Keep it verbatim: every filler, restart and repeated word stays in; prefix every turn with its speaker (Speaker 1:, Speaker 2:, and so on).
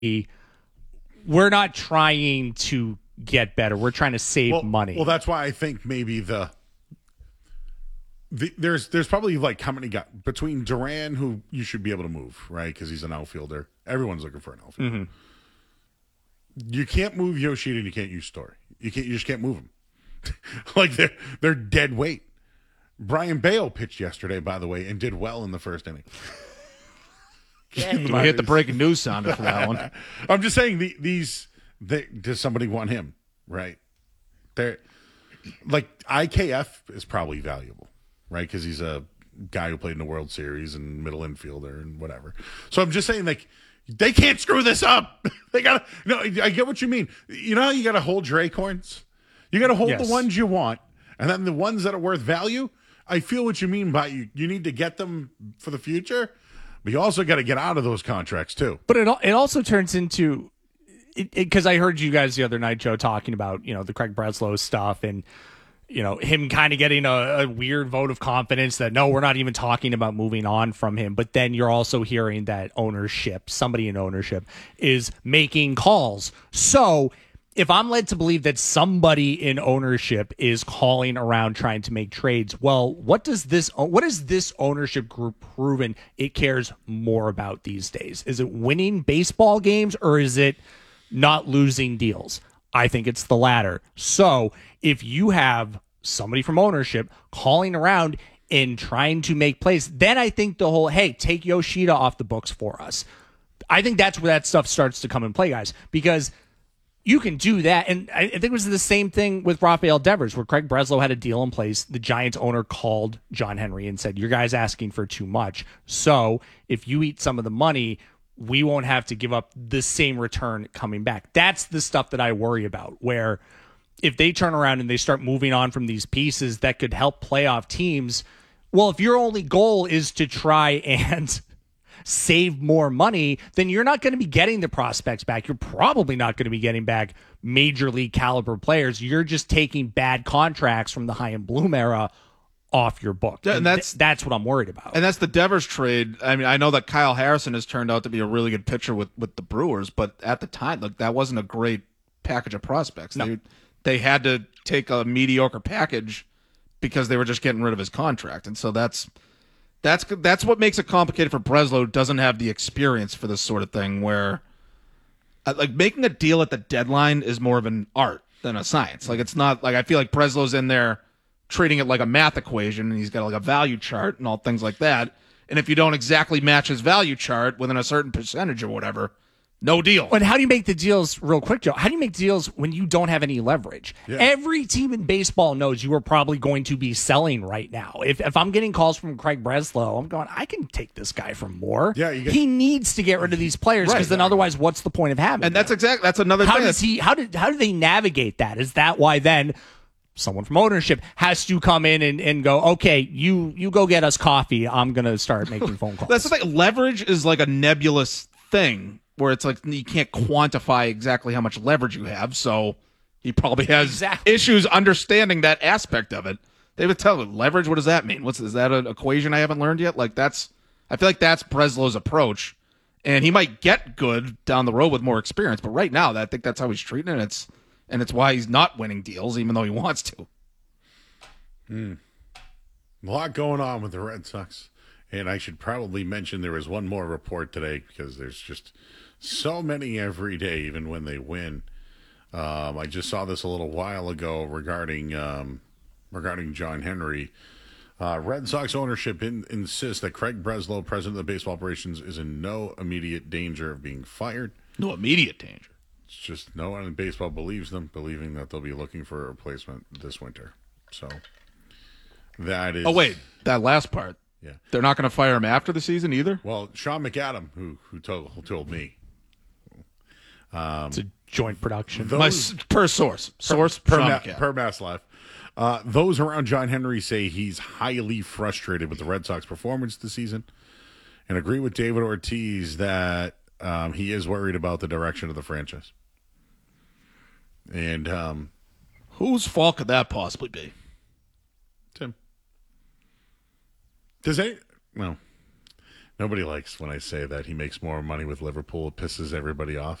Speaker 1: we're not trying to get better. We're trying to save
Speaker 2: well,
Speaker 1: money.
Speaker 2: Well, that's why I think maybe the, the there's there's probably like how many guys between Duran, who you should be able to move, right? Because he's an outfielder. Everyone's looking for an outfielder.
Speaker 1: Mm-hmm.
Speaker 2: You can't move Yoshida and you can't use Story. You can't. You just can't move them. Like they're they're dead weight. Brian Bale pitched yesterday, by the way, and did well in the first inning.
Speaker 3: Yeah, we hit the breaking news sounder for that one.
Speaker 2: I'm just saying the, these. They, does somebody want him? Right? They're like I K F is probably valuable, right? Because he's a guy who played in the World Series and middle infielder and whatever. So I'm just saying, like, they can't screw this up. They gotta. No, I get what you mean. You know how you gotta hold Drake horns? You gotta hold
Speaker 1: Yes.
Speaker 2: the ones you want, and then the ones that are worth value. I feel what you mean by you. You need to get them for the future, but you also got to get out of those contracts too.
Speaker 1: But it al- it also turns into, because I heard you guys the other night, Joe, talking about, you know, the Craig Breslow stuff and, you know, him kind of getting a, a weird vote of confidence that, no, we're not even talking about moving on from him. But then you're also hearing that ownership, somebody in ownership, is making calls. So if I'm led to believe that somebody in ownership is calling around trying to make trades, well, what does this what is this ownership group proven it cares more about these days? Is it winning baseball games or is it not losing deals? I think it's the latter. So if you have somebody from ownership calling around and trying to make plays, then I think the whole, hey, take Yoshida off the books for us. I think that's where that stuff starts to come in play, guys, because you can do that. And I think it was the same thing with Rafael Devers, where Craig Breslow had a deal in place. The Giants owner called John Henry and said, your guys asking for too much. So if you eat some of the money, we won't have to give up the same return coming back. That's the stuff that I worry about, where if they turn around and they start moving on from these pieces that could help playoff teams, well, if your only goal is to try and save more money, then you're not going to be getting the prospects back. You're probably not going to be getting back major league caliber players. You're just taking bad contracts from the Chaim Bloom era off your book.
Speaker 3: Yeah, and
Speaker 1: and
Speaker 3: that's
Speaker 1: th- that's what I'm worried about.
Speaker 3: And that's the Devers trade. I mean, I know that Kyle Harrison has turned out to be a really good pitcher with, with the Brewers, but at the time, look, that wasn't a great package of prospects.
Speaker 1: No.
Speaker 3: They they had to take a mediocre package because they were just getting rid of his contract, and so that's that's that's what makes it complicated for Breslow, who doesn't have the experience for this sort of thing. Where uh, like making a deal at the deadline is more of an art than a science. Like it's not like I feel like Breslow's in there treating it like a math equation, and he's got like a value chart and all things like that. And if you don't exactly match his value chart within a certain percentage or whatever, no deal.
Speaker 1: And how do you make the deals, real quick, Joe? How do you make deals when you don't have any leverage?
Speaker 2: Yeah.
Speaker 1: Every team in baseball knows you are probably going to be selling right now. If if I'm getting calls from Craig Breslow, I'm going, I can take this guy for more.
Speaker 2: Yeah, you get-
Speaker 1: he needs to get rid of these players because
Speaker 3: Right.
Speaker 1: then otherwise, what's the point of having
Speaker 3: And
Speaker 1: them?
Speaker 3: that's exactly that's another
Speaker 1: how
Speaker 3: thing.
Speaker 1: does he? How did how do they navigate that? Is that why then someone from ownership has to come in and, and go, okay, you you go get us coffee. I'm gonna start making phone calls.
Speaker 3: That's the thing. Leverage is like a nebulous thing where it's like you can't quantify exactly how much leverage you have. So he probably has
Speaker 1: Exactly.
Speaker 3: issues understanding that aspect of it. They would tell him leverage. What does that mean? What's is that an equation I haven't learned yet? Like that's I feel like that's Breslow's approach, and he might get good down the road with more experience. But right now, I think that's how he's treating it. It's and it's why he's not winning deals, even though he wants to.
Speaker 2: A lot going on with the Red Sox. And I should probably mention there was one more report today because there's just so many every day, even when they win. Um, I just saw this a little while ago regarding um, regarding John Henry. Uh, Red Sox ownership in, insists that Craig Breslow, president of the baseball operations, is in no immediate danger of being fired.
Speaker 3: No immediate danger.
Speaker 2: It's just no one in baseball believes them, believing that they'll be looking for a replacement this winter. So that is.
Speaker 3: Oh wait, that last part.
Speaker 2: Yeah.
Speaker 3: They're not going to fire him after the season either.
Speaker 2: Well, Sean McAdam, who who told who told me,
Speaker 1: it's a joint production.
Speaker 2: those,
Speaker 3: My s- per source, source
Speaker 2: per,
Speaker 3: Sean
Speaker 2: ma-
Speaker 3: McCann.
Speaker 2: per Mass Live, uh, those around John Henry say he's highly frustrated with the Red Sox performance this season, and agree with David Ortiz that um, he is worried about the direction of the franchise. And um,
Speaker 3: Whose fault could that possibly be?
Speaker 2: Tim, does any well, Nobody likes when I say that he makes more money with Liverpool. It pisses everybody off.